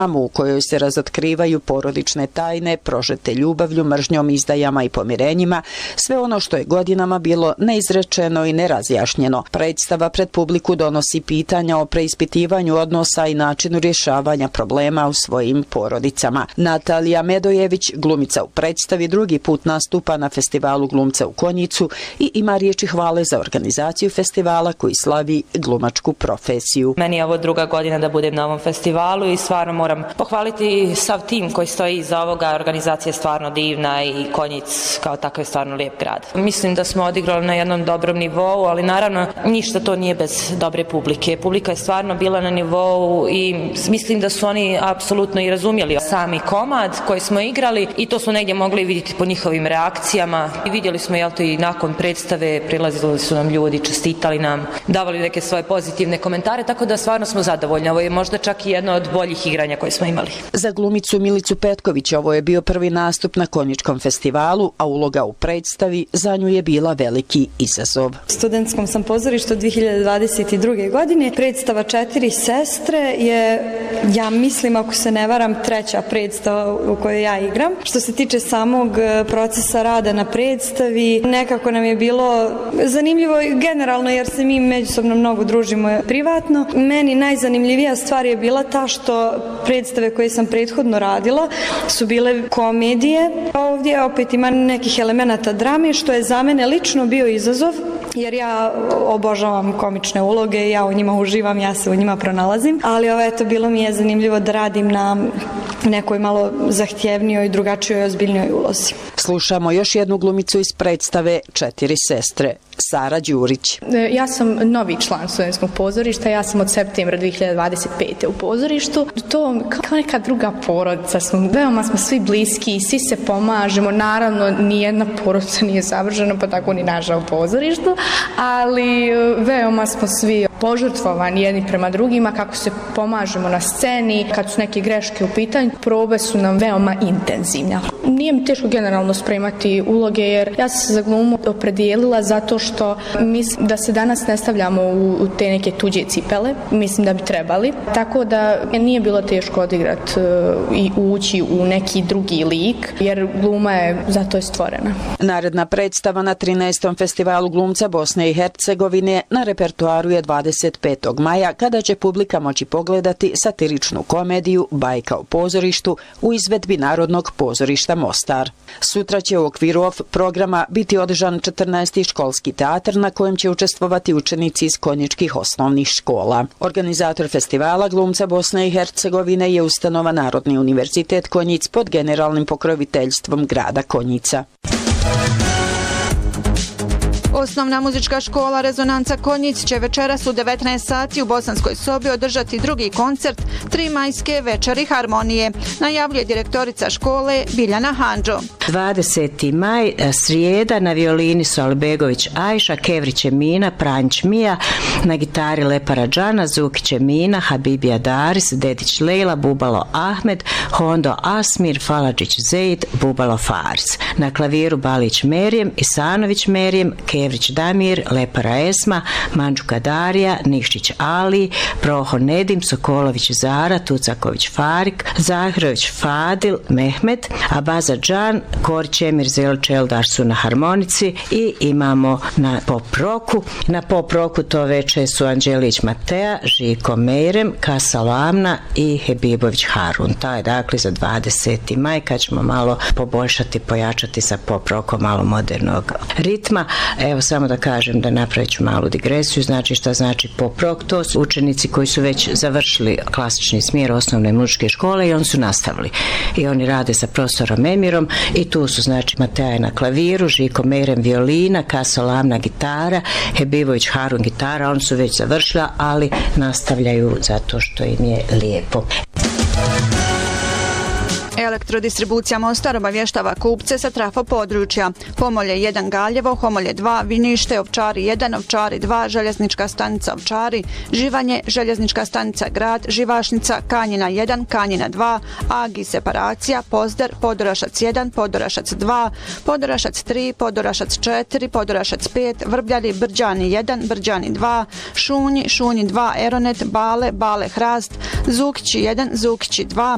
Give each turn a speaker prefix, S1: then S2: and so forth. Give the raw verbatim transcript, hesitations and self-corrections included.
S1: u kojoj se razotkrivaju porodične tajne, prožete ljubavlju, mržnjom, izdajama i pomirenjima, sve ono što je godinama bilo neizrečeno i nerazjašnjeno. Predstava pred publiku donosi pitanja o preispitivanju odnosa i načinu rješavanja problema u svojim porodicama. Natalija Medojević, glumica u predstavi, drugi put nastupa na festivalu glumca u Konjicu i ima riječi hvale za organizaciju festivala koji slavi glumačku profesiju.
S2: Meni je ovo druga godina da budem na ovom festivalu i stvarno moram pohvaliti sav tim koji stoji iza ovoga. Organizacija je stvarno divna i Konjic kao takav je stvarno lijep grad. Mislim da smo odigrali na jednom dobrom nivou, ali naravno ništa to nije bez dobre publike. Publika je stvarno bila na nivou i mislim da su oni apsolutno i razumjeli sami komad koji smo igrali i to smo negdje mogli vidjeti po njihovim reakcijama. I vidjeli smo jel to i nakon predstave, prilazili su nam ljudi, čestitali nam, davali neke svoje pozitivne komentare, tako da stvarno smo zadovoljni. Ovo je možda čak i jedno od boljih igranja koje smo imali.
S1: Za glumicu Milicu Petković ovo je bio prvi nastup na Konjičkom festivalu, a uloga u predstavi za nju je bila veliki izazov.
S3: U studentskom sam pozorištu dvije hiljade dvadeset druge. godine. Predstava Četiri sestre je, ja mislim, ako se ne varam, treća predstava u kojoj ja igram. Što se tiče samog procesa rada na predstavi, nekako nam je bilo zanimljivo generalno jer se mi međusobno mnogo družimo privatno. Meni najzanimljivija stvar je bila ta što predstave koje sam prethodno radila su bile komedije. Ovdje opet ima nekih elemenata drame, što je za mene lično bio izazov, jer ja obožavam komične uloge, ja u njima uživam, ja se u njima pronalazim, ali ovo, eto, bilo mi je zanimljivo da radim na nekoj malo zahtjevnijoj, drugačijoj, ozbiljnijoj ulozi.
S1: Slušamo još jednu glumicu iz predstave Četiri sestre, Sara Đurić.
S4: Ja sam novi član studentskog pozorišta, ja sam od septembra dvije hiljade dvadeset pete. u pozorištu. To kao neka druga porodica smo, veoma smo svi bliski, svi se pomažemo, naravno nijedna porodica nije završena, pa tako ni naša u pozorištu, ali veoma smo svi požrtvovani jedni prema drugima, kako se pomažemo na sceni, kad su neke greške u pitanju, probe su nam veoma intenzivne. Nije mi teško generalno spremati uloge, jer ja sam se za glumu opredijelila zato što mislim da se danas ne stavljamo u te neke tuđe cipele, mislim da bi trebali, tako da nije bilo teško odigrati i ući u neki drugi lik, jer gluma je zato je stvorena.
S1: Naredna predstava na trinaestom festivalu glumca Bosne i Hercegovine na repertuaru je dvadeset petog maja, kada će publika moći pogledati satiričnu komediju Bajka u pozorištu u izvedbi Narodnog pozorišta Mostar. Sutra će u okviru off programa biti održan četrnaesti školski teatar na kojem će učestvovati učenici iz konjičkih osnovnih škola. Organizator festivala glumca Bosne i Hercegovine je ustanova Narodni univerzitet Konjic pod generalnim pokroviteljstvom grada Konjica.
S5: Osnovna muzička škola Rezonanca Konjic će večeras u devetnaest sati u Bosanskoj sobi održati drugi koncert Tri majske večeri harmonije, najavljuje direktorica škole Biljana Handžo.
S6: dvadeseti maj, srijeda, na violini su Albegović Ajša, Kevrić Emina, Pranjić Mija, na gitari Lepara Džana, Zukić Emina, Habibija Daris, Dedić Lejla, Bubalo Ahmed, Hondo Asmir, Faladžić Zeid, Bubalo Faris. Na klaviru Balić Merijem, Isanović Merijem, Kevrić Damir, Lepara Esma, Mandžuka Darija, Niščić Ali, Proho Nedim, Sokolović Zara, Tucaković Farik, Zahrović Fadil, Mehmet, Abaza Džan, Korić Emir, Zelić Eldar su na harmonici i imamo na pop roku. Na pop roku to veče su Anđelić Mateja, Žiko Mejrem, Kasa Lamna i Hebibović Harun. To je dakle za dvadeseti maj, kad ćemo malo poboljšati, pojačati sa pop rokom malo modernog ritma. Evo samo da kažem, da napravit ću malu digresiju, znači šta znači pop rock, to su učenici koji su već završili klasični smjer osnovne muzičke škole i oni su nastavili. I oni rade sa profesorom Emirom i tu su znači Mateja na klaviru, Žiko Mejrem violina, Kasa Lamna gitara, Hebibović Harun gitara, oni su već završili, ali nastavljaju zato što im je lijepo.
S5: Elektrodistribucija Mostar obavještava kupce sa trafo područja. Homolje jedan Galjevo, Homolje dva Vinište, Ovčari jedan, Ovčari dva, Željeznička stanica Ovčari, Živanje, Željeznička stanica Grad, Živašnica, Kanjina jedan, Kanjina dva, Agi separacija, Pozder, Podorašac jedan, Podorašac dva, Podorašac tri, Podorašac četiri, Podorašac pet, Vrbljari, Brđani jedan, Brđani dva, Šunji, Šunji dva, Eronet, Bale, Bale Hrast, Zukići jedan, Zukići dva,